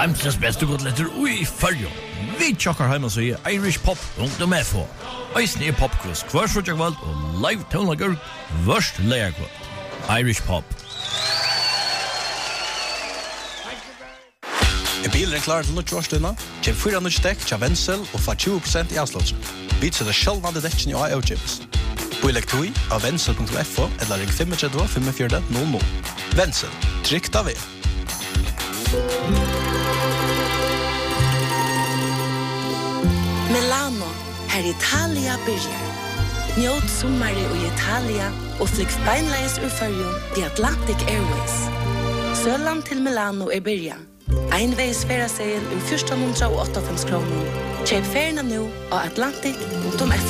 Heimsens beste godletter ui följo. Vi tjokkar heima så i Irish Pop rundt om FH. Eisne er popquiz hver frutjagvald og live tónleikar vørst leierkvald. Irish Pop. Bilen klar til nødtjårstøyna, kjem 4 nødtjekk til Wenzel og får 20% i avslåtsen. Vi setter sjølvande dekken i AO-chips. Boilek 2 av Wenzel.fo eller ring 35 45 00. Wenzel, trygt av Milano, her Italia byrjar. Njåt sommar i Italia og flyg beinleis ur färjan i Atlantic Airways. Søland til Milano byrja. Einveis ferdagsegel ur 1458 kroner. Kjøp ferien nå av Atlantic.fo.